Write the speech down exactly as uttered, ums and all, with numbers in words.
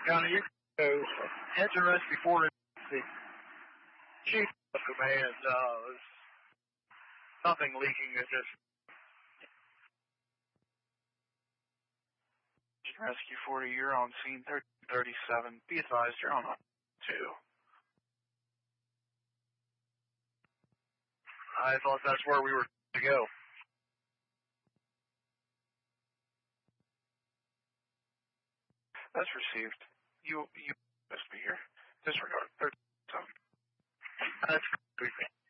Johnny, you go head to rescue four. The chief of command, uh, there's nothing leaking. It's just Rescue forty, you're on scene thirty thirty-seven. Be advised, you're on two. I thought that's where we were to go. That's received. You, you must be here. Disregard. thirty-seven. That's creepy.